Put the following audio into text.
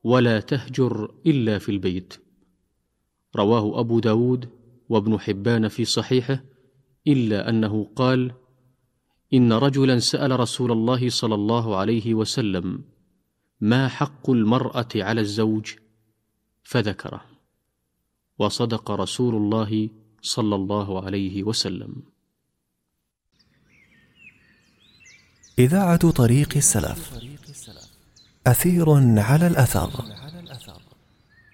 ولا تهجر إلا في البيت. رواه أبو داود وابن حبان في صحيحه، إلا أنه قال: إن رجلا سأل رسول الله صلى الله عليه وسلم: ما حق المرأة على الزوج؟ فذكره، وصدق رسول الله صلى الله عليه وسلم. إذاعة طريق السلف، أثير على الأثر.